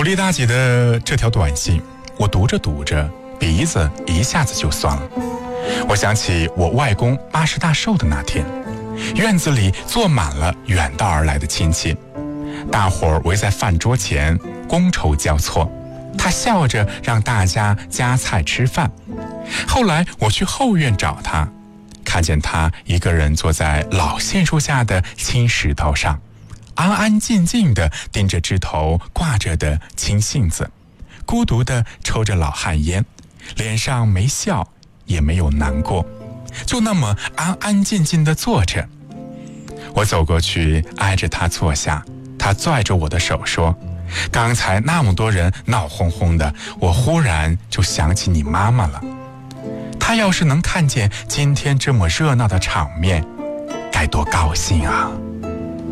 努力大姐的这条短信，我读着读着，鼻子一下子就酸了。我想起我外公80大寿的那天，院子里坐满了远道而来的亲戚，大伙儿围在饭桌前，觥筹交错。他笑着让大家夹菜吃饭。后来我去后院找他，看见他一个人坐在老杏树下的青石头上，安安静静地盯着枝头挂着的青杏子，孤独地抽着老旱烟，脸上没笑也没有难过，就那么安安静静地坐着。我走过去挨着他坐下，他拽着我的手说，刚才那么多人闹哄哄的，我忽然就想起你妈妈了。她要是能看见今天这么热闹的场面，该多高兴啊！